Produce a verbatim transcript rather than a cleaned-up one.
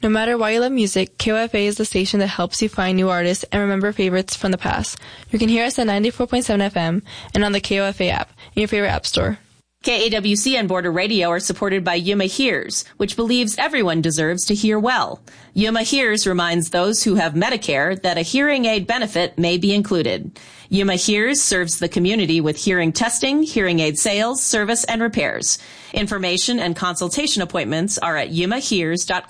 No matter why you love music, K O F A is the station that helps you find new artists and remember favorites from the past. You can hear us at ninety-four point seven F M and on the K O F A app in your favorite app store. K A W C and Border Radio are supported by Yuma Hears, which believes everyone deserves to hear well. Yuma Hears reminds those who have Medicare that a hearing aid benefit may be included. Yuma Hears serves the community with hearing testing, hearing aid sales, service, and repairs. Information and consultation appointments are at yuma hears dot com.